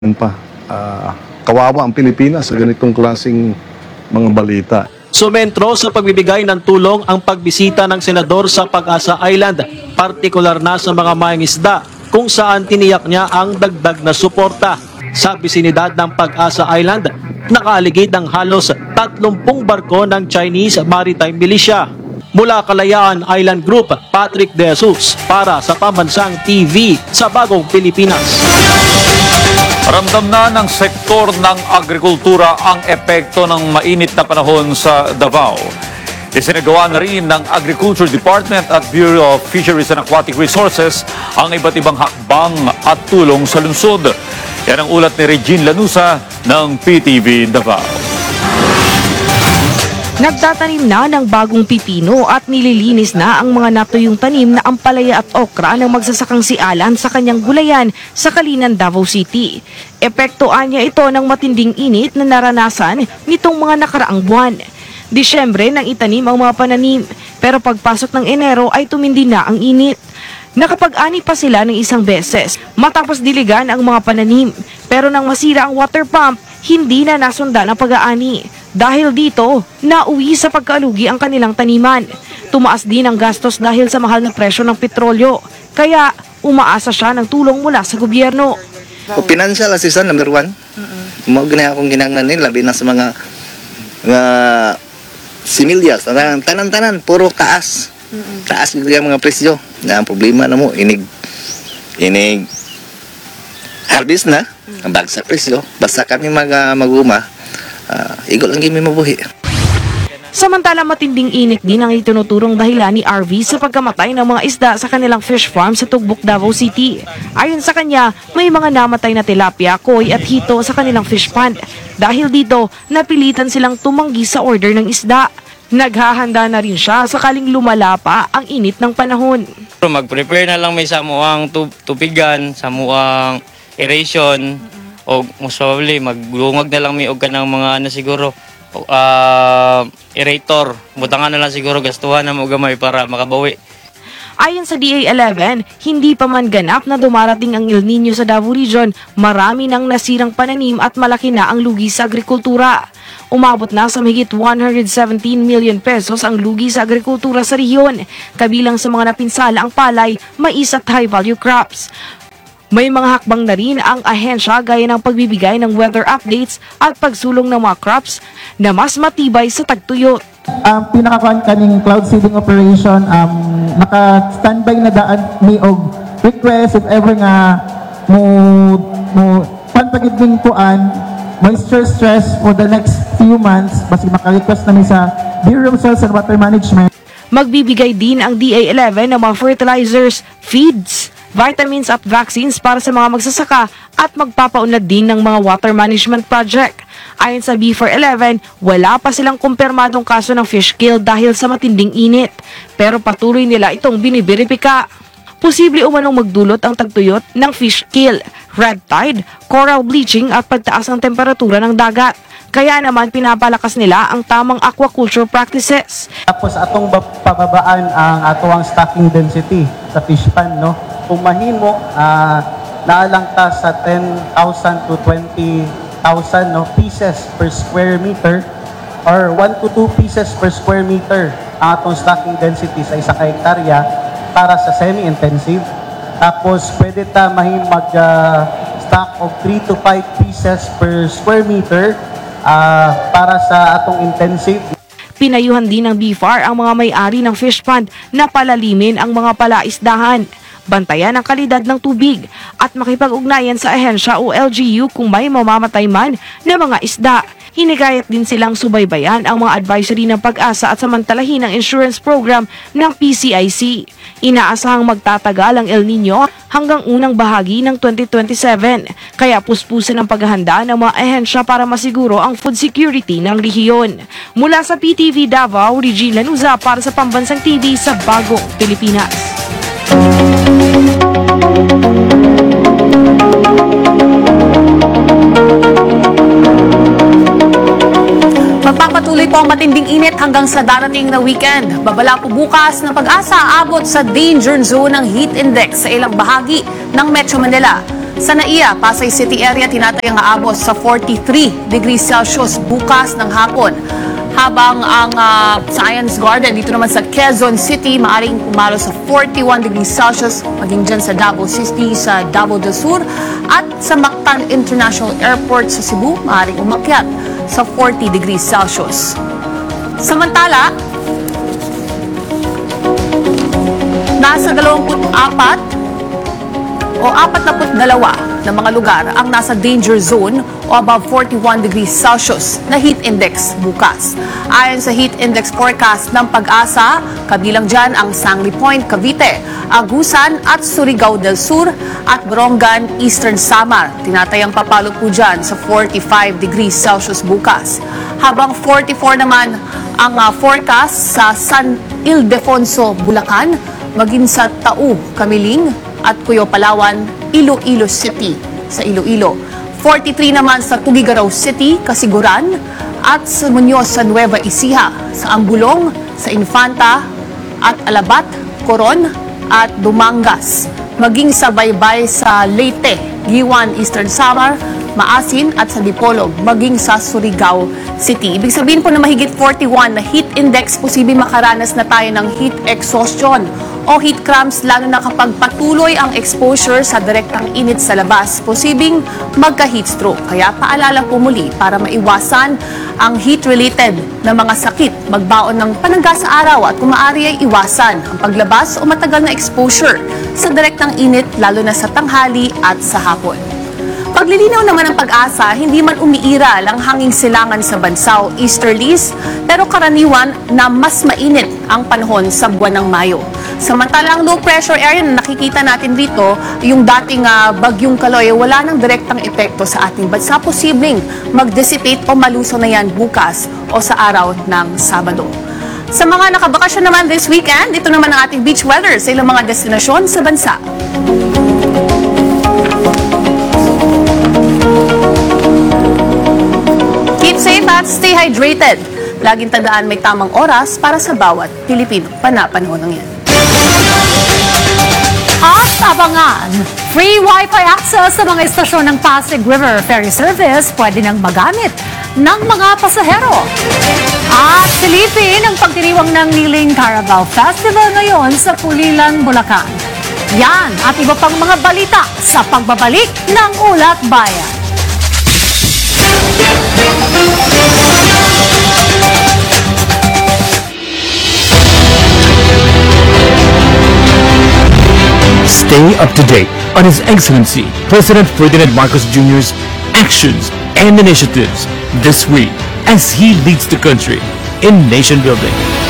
pa. Kawawa ang Pilipinas sa ganitong klaseng mga balita. Sumentro sa pagbibigay ng tulong ang pagbisita ng senador sa Pag-asa Island, partikular na sa mga mangingisda, kung saan tiniyak niya ang dagdag na suporta. Sa bisinidad ng Pag-asa Island, nakaaligid ang halos 30 barko ng Chinese Maritime Militia. Mula Kalayaan Island Group, Patrick De Jesus para sa Pambansang TV sa Bagong Pilipinas. Ramdam na ng sektor ng agrikultura ang epekto ng mainit na panahon sa Davao. Isinagawa na rin ng Agriculture Department at Bureau of Fisheries and Aquatic Resources ang iba't ibang hakbang at tulong sa lungsod. Yan ang ulat ni Regine Lanusa ng PTV Davao. Nagtatanim na ng bagong pipino at nililinis na ang mga natuyong tanim na ampalaya at okra ng magsasakang si Alan sa kanyang gulayan sa Kalinan, Davao City. Epektoan niya ito ng matinding init na naranasan nitong mga nakaraang buwan. Disyembre nang itanim ang mga pananim, pero pagpasok ng Enero ay tumindi na ang init. Nakapag-ani pa sila ng isang beses matapos diligan ang mga pananim, pero nang masira ang water pump, hindi na nasundan ang pag-aani. Dahil dito, nauwi sa pagkaalugi ang kanilang taniman. Tumaas din ang gastos dahil sa mahal na presyo ng petrolyo. Kaya umaasa siya ng tulong mula sa gobyerno. Financial assistance number 1. Mga akong ginangnan nila, labi na sa mga similyas. Tanan-tanan, puro taas. Taas yung mga presyo. Ang problema na mo, inig harvest na, ang bagsak presyo. Basta kami mag-uma, igol ang gimi mabuhi. Samantala matinding init din ang itinuturong dahilan ni RV sa pagkamatay ng mga isda sa kanilang fish farm sa Tugbok, Davao City. Ayon sa kanya, may mga namatay na tilapia, koi at hito sa kanilang fish pond. Dahil dito, napilitan silang tumanggi sa order ng isda. Naghahanda na rin siya sakaling lumala pa ang init ng panahon. Mag-prepare na lang may samuang tupigan, samuang aeration, o most probably maglungag na lang may og kanang mga siguro aerator. Butangan na lang siguro gastuhan na mo gamay para makabawi. Ayon sa DA11, hindi pa man ganap na dumarating ang El Nino sa Davao Region, marami nang nasirang pananim at malaki na ang lugi sa agrikultura. Umabot na sa mahigit 117 million pesos ang lugi sa agrikultura sa rehiyon, kabilang sa mga napinsala ang palay, mais at high-value crops. May mga hakbang na rin ang ahensya gaya ng pagbibigay ng weather updates at pagsulong ng mga crops na mas matibay sa tagtuyot. Ang pinakakuan kaning cloud seeding operation, naka-standby na daan mi og request if ever nga mo pagiging kuan moisture stress for the next few months, basta maka-request namin sa Bureau of Soils and Water Management. Magbibigay din ang DA11 ng mga fertilizers, feeds, vitamins at vaccines para sa mga magsasaka at magpapaunlad din ng mga water management project. Ayon sa B411, wala pa silang kumpirmadong kaso ng fish kill dahil sa matinding init, pero patuloy nila itong biniberipika. Posible umanong magdulot ang tagtuyot ng fish kill, red tide, coral bleaching at pagtaas ng temperatura ng dagat. Kaya naman pinapalakas nila ang tamang aquaculture practices. Tapos atong pababaan ang atong stocking density sa fish pond, no? Kung mahimo, naalang ta sa 10,000 to 20,000 pieces per square meter or 1 to 2 pieces per square meter ang atong stocking density sa isa ka hektarya para sa semi-intensive. Tapos pwede ta mag-stock of 3 to 5 pieces per square meter para sa atong intensive. Pinayuhan din ng BFAR ang mga may-ari ng fish pond na palalimin ang mga palaisdahan, bantayan ang kalidad ng tubig at makipag-ugnayan sa ahensya o LGU kung may mamamatay man na mga isda. Hinikayat din silang subaybayan ang mga advisory ng Pag-asa at samantalahin ang insurance program ng PCIC. Inaasahang magtatagal ang El Nino hanggang unang bahagi ng 2027, kaya puspusan ang paghahanda ng mga ahensya para masiguro ang food security ng rehiyon. Mula sa PTV Davao, Regine Lanusa para sa Pambansang TV sa Bagong Pilipinas. Magpapatuloy po ang matinding init hanggang sa darating na weekend. Babala po bukas ng Pag-asa abot sa danger zone ng heat index sa ilang bahagi ng Metro Manila. Sa NAIA, Pasay City area tinatayang aabot sa 43 degrees Celsius bukas ng hapon. Habang ang Science Garden dito naman sa Quezon City maaring pumalo sa 41 degrees Celsius, maging dyan sa Davao City, sa Davao del Sur at sa Mactan International Airport sa Cebu maaring umakyat sa 40 degrees Celsius. Samantala, nasa 24 o 42 na mga lugar ang nasa danger zone o above 41 degrees Celsius na heat index bukas. Ayon sa heat index forecast ng Pag-asa, kabilang dyan ang Sangli Point, Cavite, Agusan at Surigao del Sur at Borongan, Eastern Samar. Tinatayang papalo po dyan sa 45 degrees Celsius bukas. Habang 44 naman ang forecast sa San Ildefonso, Bulacan, maging sa Tau, Kamiling at Puyo, Palawan, Iloilo City sa Iloilo. 43 naman sa Tugigaraw City, Kasiguran at sa Muñoz sa Nueva Ecija, sa Ambulong, sa Infanta at Alabat, Coron at Dumangas. Maging sa Baybay sa Leyte, Giwan, Eastern Samar, Maasin at sa Dipolog, maging sa Surigao City. Ibig sabihin po na mahigit 41 na heat index, posibleng makaranas na tayo ng heat exhaustion o heat cramps, lalo na kapag patuloy ang exposure sa direktang init sa labas, posibleng magka-heat stroke. Kaya paalala po muli, para maiwasan ang heat-related na mga sakit, magbaon ng panangga sa araw at kung maaari ay iwasan ang paglabas o matagal na exposure sa direktang init, lalo na sa tanghali at sa hapon. Paglilinaw naman ng Pag-asa, hindi man umiiral ang hanging silangan sa bansa o easterlies, pero karaniwan na mas mainit ang panahon sa buwan ng Mayo. Samantala, ang low pressure area na nakikita natin rito, yung dating bagyong Kaloy, wala nang direktang epekto sa ating bansa. Posibleng mag-dissipate o maluso na yan bukas o sa araw ng Sabado. Sa mga nakabakasyon naman this weekend, ito naman ang ating beach weather sa ilang mga destinasyon sa bansa. Keep safe at stay hydrated. Laging tandaan may tamang oras para sa bawat Pilipino. Panapanahon ng yan. At abangan, free Wi-Fi access sa mga istasyon ng Pasig River Ferry Service pwede nang magamit ng mga pasahero. At silipin ang pagdiriwang ng Niling Carabao Festival ngayon sa Pulilan, Bulacan. Yan at iba pang mga balita sa pagbabalik ng Ulat Bayan. Stay up to date on His Excellency President Ferdinand Marcos Jr.'s actions and initiatives this week as he leads the country in nation building.